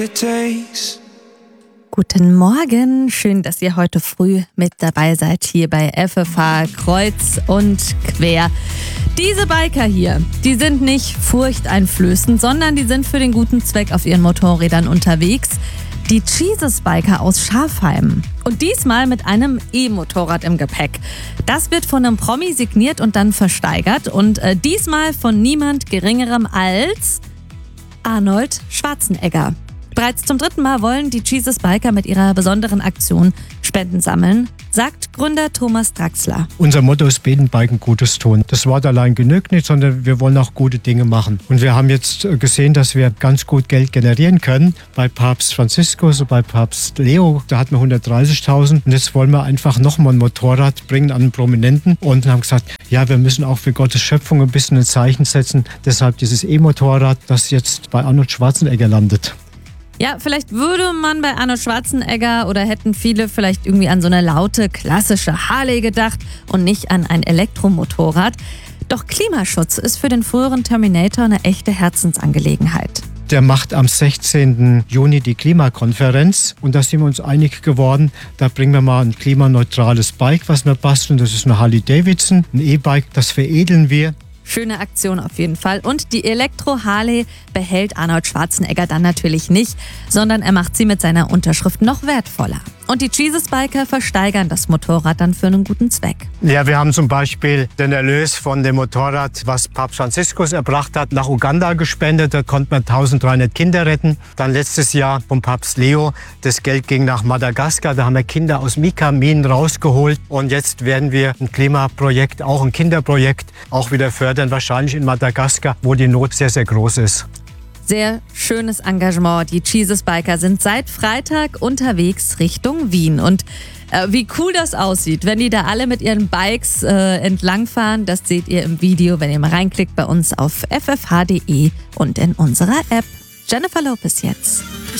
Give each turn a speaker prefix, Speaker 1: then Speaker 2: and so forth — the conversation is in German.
Speaker 1: Guten Morgen, schön, dass ihr heute früh mit dabei seid hier bei FFH Kreuz und Quer. Diese Biker hier, die sind nicht furchteinflößend, sondern die sind für den guten Zweck auf ihren Motorrädern unterwegs. Die Jesus Biker aus Schafheim. Und diesmal mit einem E-Motorrad im Gepäck. Das wird von einem Promi signiert und dann versteigert. Und diesmal von niemand Geringerem als Arnold Schwarzenegger. Bereits zum 3. Mal wollen die Jesus Biker mit ihrer besonderen Aktion Spenden sammeln, sagt Gründer Thomas Draxler.
Speaker 2: Unser Motto ist Beten, Biken, Gutes tun. Das Wort allein genügt nicht, sondern wir wollen auch gute Dinge machen. Und wir haben jetzt gesehen, dass wir ganz gut Geld generieren können. Bei Papst Franziskus und bei Papst Leo, da hatten wir 130.000. Und jetzt wollen wir einfach nochmal ein Motorrad bringen an einen Prominenten. Und haben gesagt, ja, wir müssen auch für Gottes Schöpfung ein bisschen ein Zeichen setzen. Deshalb dieses E-Motorrad, das jetzt bei Arnold Schwarzenegger landet.
Speaker 1: Ja, vielleicht würde man bei Arnold Schwarzenegger oder hätten viele vielleicht irgendwie an so eine laute, klassische Harley gedacht und nicht an ein Elektromotorrad. Doch Klimaschutz ist für den früheren Terminator eine echte Herzensangelegenheit.
Speaker 2: Der macht am 16. Juni die Klimakonferenz und da sind wir uns einig geworden, da bringen wir mal ein klimaneutrales Bike, was wir basteln. Das ist eine Harley Davidson, ein E-Bike, das veredeln wir.
Speaker 1: Schöne Aktion auf jeden Fall. Und die Elektro-Harley behält Arnold Schwarzenegger dann natürlich nicht, sondern er macht sie mit seiner Unterschrift noch wertvoller. Und die Jesus Biker versteigern das Motorrad dann für einen guten Zweck.
Speaker 2: Ja, wir haben zum Beispiel den Erlös von dem Motorrad, was Papst Franziskus erbracht hat, nach Uganda gespendet. Da konnten wir 1300 Kinder retten. Dann letztes Jahr vom Papst Leo. Das Geld ging nach Madagaskar. Da haben wir Kinder aus Mika-Minen rausgeholt. Und jetzt werden wir ein Klimaprojekt, auch ein Kinderprojekt, auch wieder fördern. Wahrscheinlich in Madagaskar, wo die Not sehr, sehr groß ist.
Speaker 1: Sehr schönes Engagement. Die Jesus Biker sind seit Freitag unterwegs Richtung Wien. Und wie cool das aussieht, wenn die da alle mit ihren Bikes entlangfahren, das seht ihr im Video, wenn ihr mal reinklickt bei uns auf ffh.de und in unserer App. Jennifer Lopez jetzt.